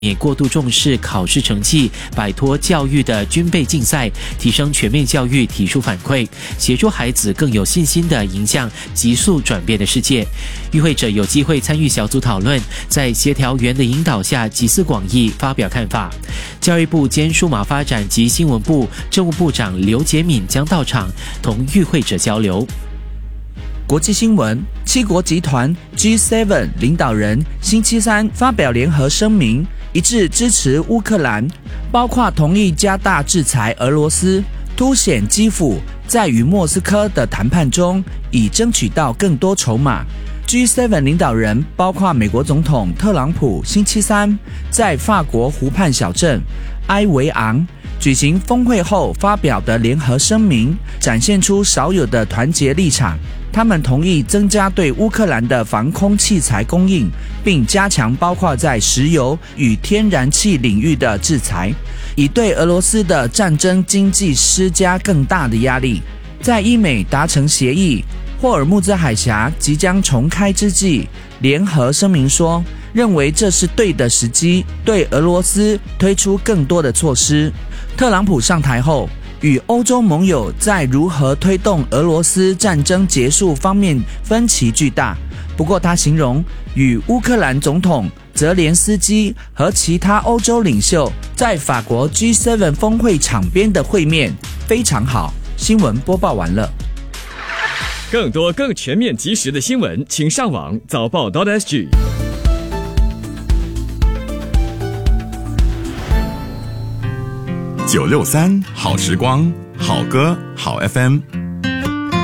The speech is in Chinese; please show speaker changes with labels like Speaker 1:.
Speaker 1: 免过度重视考试成绩，摆脱教育的军备竞赛，提升全面教育体术反馈，协助孩子更有信心地迎向急速转变的世界。与会者有机会参与小组讨论，在协调员的引导下集思广益，发表看法。教育部兼数码发展及新闻部政务部长刘杰敏将到场同与会者交流。
Speaker 2: 国际新闻，7国集团 G7 领导人星期三发表联合声明，一致支持乌克兰，包括同意加大制裁俄罗斯，凸显基辅在与莫斯科的谈判中已争取到更多筹码。G7 领导人包括美国总统特朗普星期三在法国湖畔小镇埃维昂举行峰会后发表的联合声明，展现出少有的团结立场。他们同意增加对乌克兰的防空器材供应，并加强包括在石油与天然气领域的制裁，以对俄罗斯的战争经济施加更大的压力。在伊美达成协议，霍尔木兹海峡即将重开之际，联合声明说，认为这是对的时机，对俄罗斯推出更多的措施。特朗普上台后，与欧洲盟友在如何推动俄罗斯战争结束方面分歧巨大。不过他形容与乌克兰总统泽连斯基和其他欧洲领袖在法国 G7 峰会场边的会面非常好。新闻播报完了。
Speaker 3: 更多更全面及时的新闻，请上网早报.sg。
Speaker 4: 963好时光，好歌好 FM。